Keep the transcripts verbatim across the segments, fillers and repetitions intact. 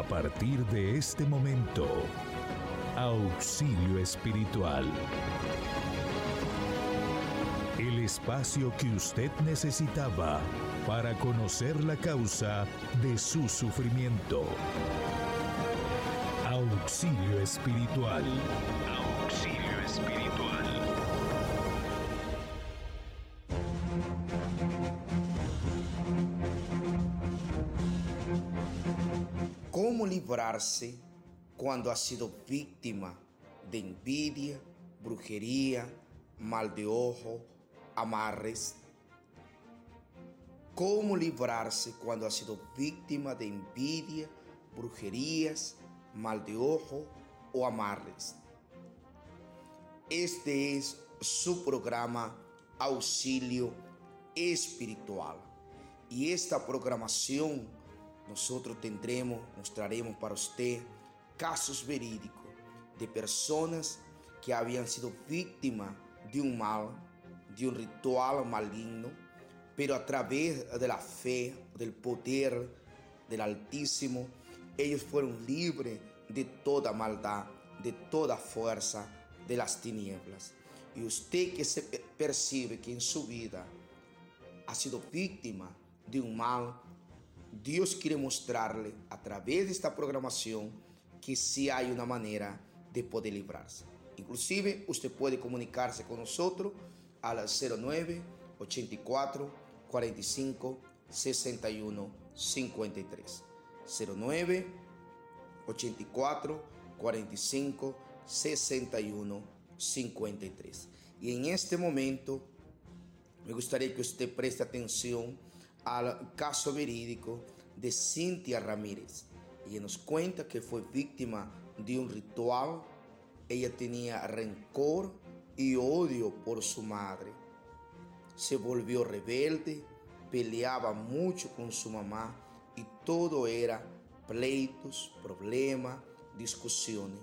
partir de este momento, Auxilio Espiritual. El espacio que usted necesitaba para conocer la causa de su sufrimiento. Auxilio Espiritual. Auxilio Espiritual. ¿Cómo librarse cuando ha sido víctima de envidia, brujería, mal de ojo, amarres? ¿Cómo librarse cuando ha sido víctima de envidia, brujerías, mal de ojo o amarres? Este es su programa Auxilio Espiritual. Y esta programación nosotros tendremos, mostraremos para usted casos verídicos de personas que habían sido víctimas de un mal, de un ritual maligno, pero a través de la fe, del poder del Altísimo, ellos fueron libres de toda maldad, de toda fuerza de las tinieblas. Y usted que se percibe que en su vida ha sido víctima de un mal, Dios quiere mostrarle a través de esta programación que sí hay una manera de poder librarse. Inclusive usted puede comunicarse con nosotros al cero nueve, ochenta y cuatro, cuarenta y cinco, sesenta y uno, cincuenta y tres. cero nueve, ochenta y cuatro, cuarenta y cinco, sesenta y uno, cincuenta y tres. Y en este momento me gustaría que usted preste atención al caso verídico de Cintia Ramírez. Ella nos cuenta que fue víctima de un ritual. Ella tenía rencor y odio por su madre. Se volvió rebelde, peleaba mucho con su mamá y todo era pleitos, problemas, discusiones.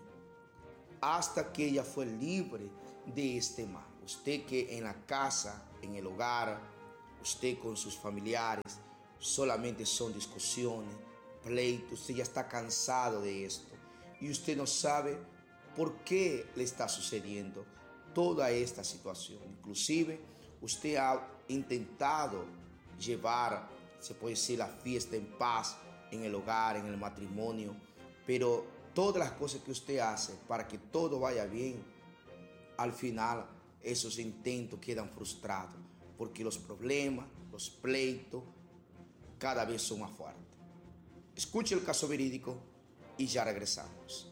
Hasta que ella fue libre de este mal. Usted que en la casa, en el hogar, usted con sus familiares, solamente son discusiones, pleitos, usted ya está cansado de esto y usted no sabe por qué le está sucediendo toda esta situación. Inclusive usted ha intentado llevar, se puede decir, la fiesta en paz en el hogar, en el matrimonio, pero todas las cosas que usted hace para que todo vaya bien, al final esos intentos quedan frustrados, porque los problemas, los pleitos, cada vez son más fuertes. Escuche el caso verídico y ya regresamos.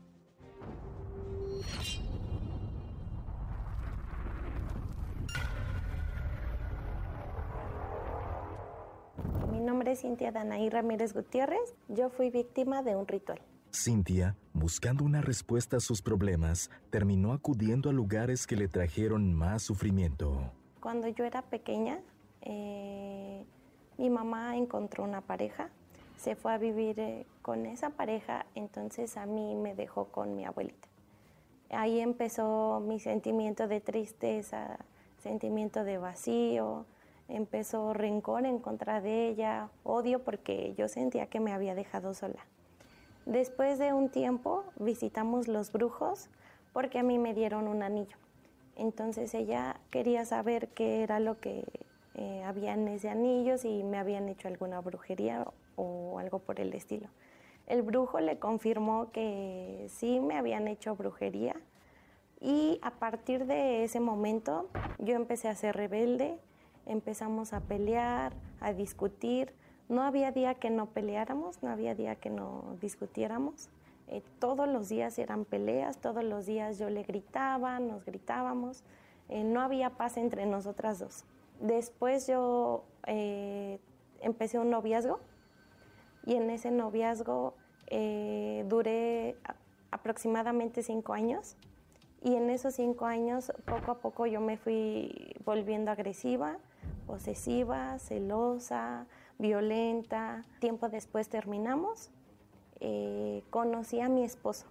Mi nombre es Cintia Danaí Ramírez Gutiérrez. Yo fui víctima de un ritual. Cintia, buscando una respuesta a sus problemas, terminó acudiendo a lugares que le trajeron más sufrimiento. Cuando yo era pequeña, eh, mi mamá encontró una pareja, se fue a vivir eh, con esa pareja, entonces a mí me dejó con mi abuelita. Ahí empezó mi sentimiento de tristeza, sentimiento de vacío, empezó rencor en contra de ella, odio porque yo sentía que me había dejado sola. Después de un tiempo visitamos los brujos porque a mí me dieron un anillo. Entonces ella quería saber qué era lo que eh, había en ese anillo, si me habían hecho alguna brujería o algo por el estilo. El brujo le confirmó que sí me habían hecho brujería y a partir de ese momento yo empecé a ser rebelde, empezamos a pelear, a discutir. No había día que no peleáramos, no había día que no discutiéramos. Eh, todos los días eran peleas, todos los días yo le gritaba, nos gritábamos. Eh, no había paz entre nosotras dos. Después yo eh, empecé un noviazgo y en ese noviazgo eh, duré a, aproximadamente cinco años. Y en esos cinco años, poco a poco yo me fui volviendo agresiva, posesiva, celosa, violenta. Tiempo después terminamos. Eh, conocí a mi esposo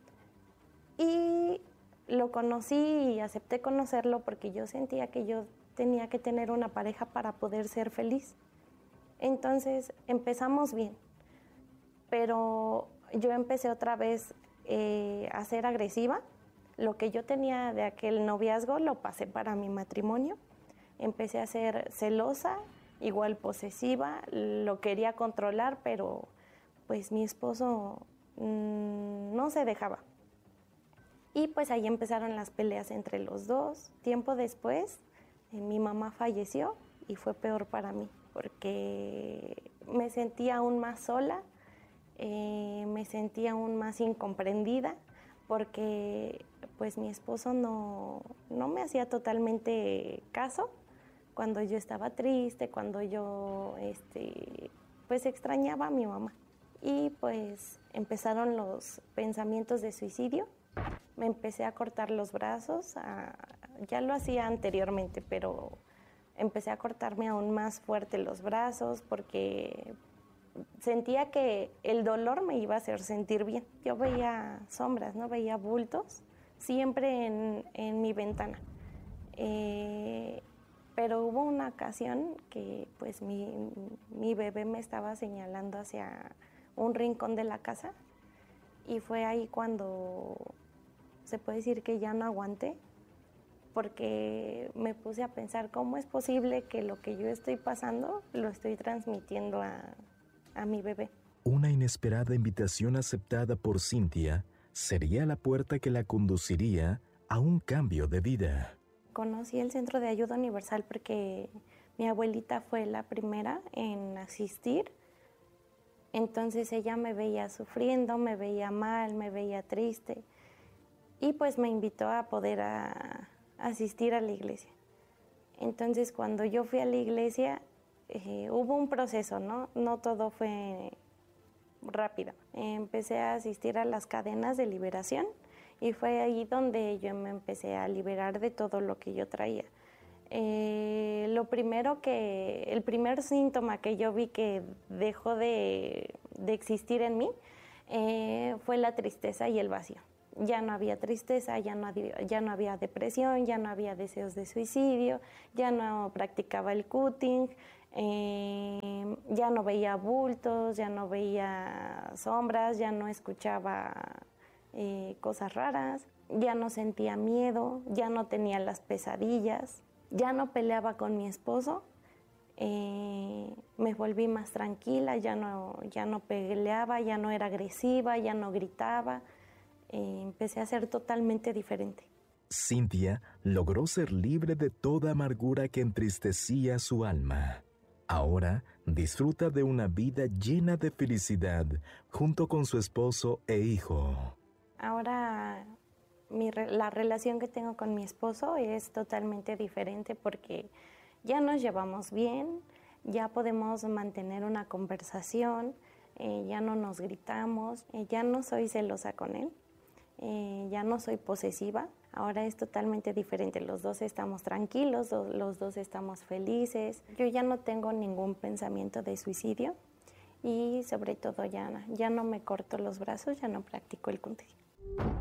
y lo conocí y acepté conocerlo porque yo sentía que yo tenía que tener una pareja para poder ser feliz. Entonces empezamos bien. pero yo empecé otra vez eh, a ser agresiva. Lo que yo tenía de aquel noviazgo lo pasé para mi matrimonio. Empecé a ser celosa, igual posesiva, lo quería controlar, pero pues mi esposo mmm, no se dejaba. Y pues ahí empezaron las peleas entre los dos. Tiempo después, eh, mi mamá falleció y fue peor para mí, porque me sentía aún más sola, eh, me sentía aún más incomprendida, porque pues mi esposo no, no me hacía totalmente caso cuando yo estaba triste, cuando yo este, pues extrañaba a mi mamá. Y pues empezaron los pensamientos de suicidio. Me empecé a cortar los brazos, a, ya lo hacía anteriormente, pero empecé a cortarme aún más fuerte los brazos porque sentía que el dolor me iba a hacer sentir bien. Yo veía sombras, ¿no? Veía bultos siempre en, en mi ventana. Eh, pero hubo una ocasión que pues mi, mi bebé me estaba señalando hacia un rincón de la casa y fue ahí cuando se puede decir que ya no aguanté, porque me puse a pensar cómo es posible que lo que yo estoy pasando lo estoy transmitiendo a, a mi bebé. Una inesperada invitación aceptada por Cintia sería la puerta que la conduciría a un cambio de vida. Conocí el Centro de Ayuda Universal porque mi abuelita fue la primera en asistir. Entonces ella me veía sufriendo, me veía mal, me veía triste. Y pues me invitó a poder a, a asistir a la iglesia. Entonces cuando yo fui a la iglesia eh, hubo un proceso, ¿no? No todo fue rápido. Empecé a asistir a las cadenas de liberación y fue ahí donde yo me empecé a liberar de todo lo que yo traía. Eh, lo primero que, el primer síntoma que yo vi que dejó de, de existir en mí eh, fue la tristeza y el vacío. Ya no había tristeza, ya no, ya no había depresión, ya no había deseos de suicidio, ya no practicaba el cutting, eh, ya no veía bultos, ya no veía sombras, ya no escuchaba eh, cosas raras, ya no sentía miedo, ya no tenía las pesadillas, ya no peleaba con mi esposo, eh, me volví más tranquila, ya no, ya no peleaba, ya no era agresiva, ya no gritaba. Eh, empecé a ser totalmente diferente. Cintia logró ser libre de toda amargura que entristecía su alma. Ahora disfruta de una vida llena de felicidad junto con su esposo e hijo. Ahora mi, la relación que tengo con mi esposo es totalmente diferente porque ya nos llevamos bien, ya podemos mantener una conversación, eh, ya no nos gritamos, eh, ya no soy celosa con él. Eh, ya no soy posesiva, ahora es totalmente diferente, los dos estamos tranquilos, do, los dos estamos felices, yo ya no tengo ningún pensamiento de suicidio y sobre todo ya, ya no me corto los brazos, ya no practico el cutting.